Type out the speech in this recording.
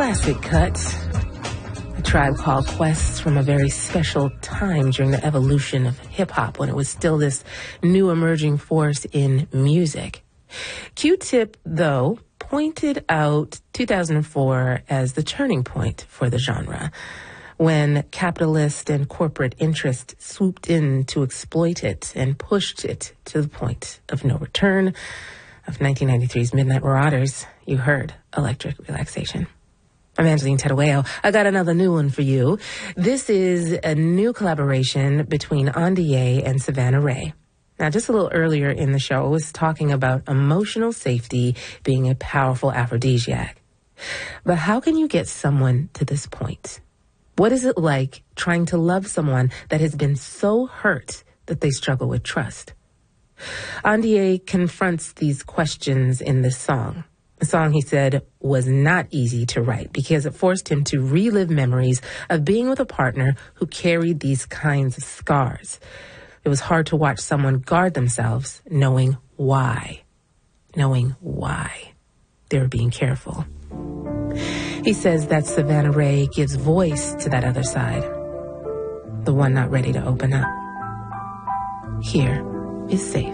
classic cut. A Tribe Called Quest from a very special time during the evolution of hip-hop when it was still this new emerging force in music. Q-Tip, though, pointed out 2004 as the turning point for the genre, when capitalist and corporate interest swooped in to exploit it and pushed it to the point of no return. Of 1993's Midnight Marauders, you heard Electric Relaxation. I'm Angeline Tedaweo. I got another new one for you. This is a new collaboration between Andie and Savannah Ray. Now, just a little earlier in the show, I was talking about emotional safety being a powerful aphrodisiac. But how can you get someone to this point? What is it like trying to love someone that has been so hurt that they struggle with trust? Andie confronts these questions in this song. The song, he said, was not easy to write because it forced him to relive memories of being with a partner who carried these kinds of scars. It was hard to watch someone guard themselves, knowing why they were being careful. He says that Savannah Ray gives voice to that other side, the one not ready to open up. Here is Safe.